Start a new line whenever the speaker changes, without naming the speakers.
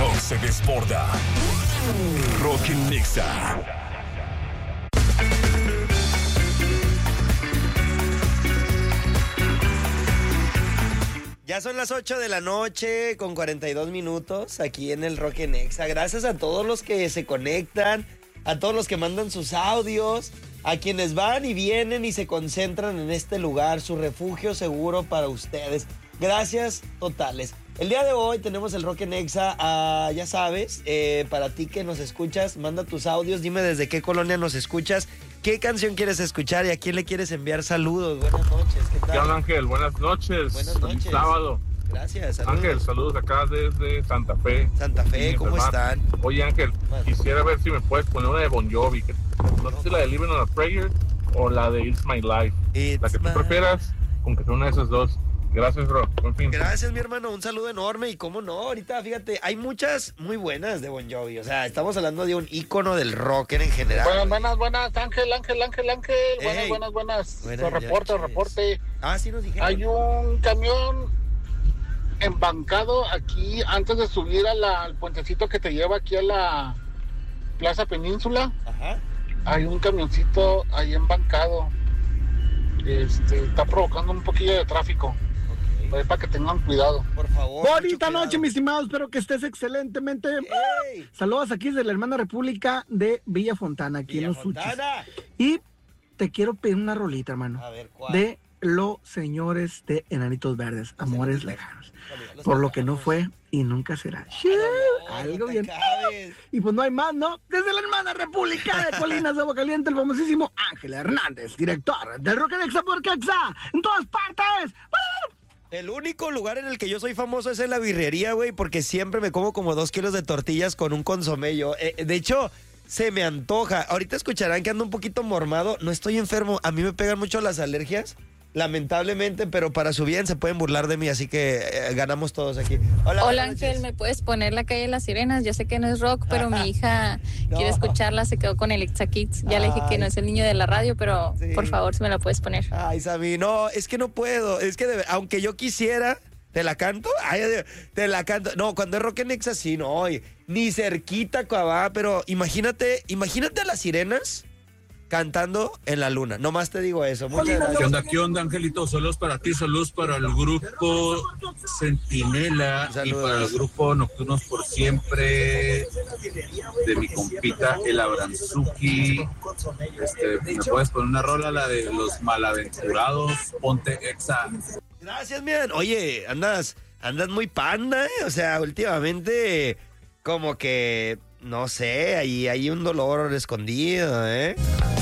rock se desborda. Rock en Nexa.
Ya son las 8 de la noche con 42 minutos aquí en el Rock en Nexa. Gracias a todos los que se conectan, a todos los que mandan sus audios, a quienes van y vienen y se concentran en este lugar, su refugio seguro para ustedes. Gracias totales. El día de hoy tenemos el Rock en Nexa, ya sabes, para ti que nos escuchas, manda tus audios, dime desde qué colonia nos escuchas, qué canción quieres escuchar y a quién le quieres enviar saludos. Buenas noches, ¿qué tal?
¿Qué tal, Ángel? Buenas noches.
Buenas noches.
Feliz sábado.
Gracias, saludos.
Ángel, saludos acá desde Santa Fe.
Santa Fe, ¿cómo están?
Oye, Ángel, quisiera ver si me puedes poner una de Bon Jovi. No sé si la de Living on a Prayer o la de It's My Life. La que tú prefieras, con que sea una de esas dos. Gracias, bro. Buen fin.
Gracias, mi hermano. Un saludo enorme. Y cómo no, ahorita, fíjate, hay muchas muy buenas de Bon Jovi. O sea, estamos hablando de un ícono del rocker en general.
Buenas, Ángel. Buenas. Reporte.
Ah, sí nos dijeron.
Hay un camión embancado aquí antes de subir al puentecito que te lleva aquí a la Plaza Península.
Ajá.
Hay un camioncito ahí embancado. Está provocando un poquillo de tráfico. Para que tengan cuidado.
Por favor.
Bonita noche, mi estimado. Espero que estés excelentemente.
Hey.
Saludos aquí desde la hermana República de Villa Fontana, aquí en Los Suchis. Y te quiero pedir una rolita, hermano.
A ver, ¿cuál?
De los señores de Enanitos Verdes, Amores Lejanos. Por lo que no fue y nunca será. Algo bien. Y pues no hay más, ¿no? Desde la hermana República de Colinas de Aguascalientes, el famosísimo Ángel Hernández, director del Rock en Nexa por Nexa, en todas partes.
El único lugar en el que yo soy famoso es en la birrería, güey, porque siempre me como 2 kilos de tortillas con un consomé yo. De hecho, se me antoja. Ahorita escucharán que ando un poquito mormado. No estoy enfermo. A mí me pegan mucho las alergias, lamentablemente, pero para su bien se pueden burlar de mí, así que ganamos todos aquí.
Hola Ángel, ¿me puedes poner La Calle de las Sirenas? Yo sé que no es rock, pero mi hija quiere escucharla, se quedó con el Exa Kids. Ya le dije que no es el niño de la radio, pero por favor, si me la puedes poner.
Ay, Sammy, no, es que no puedo. Es que aunque yo quisiera, ¿te la canto? Ay, te la canto. No, cuando es Rock en Nexa, sí, no, ni cerquita, cabá, pero imagínate a las sirenas cantando en la luna. Nomás te digo eso. Muchas gracias.
¿Qué onda, Angelito? Saludos para ti, saludos para el grupo Centinela y para el grupo Nocturnos por Siempre de mi compita El Abranzuki. ¿Me puedes poner una rola, la de Los Malaventurados? Ponte Exa.
Gracias, man. Oye, andas muy panda, O sea, últimamente como que, no sé, ahí hay un dolor escondido,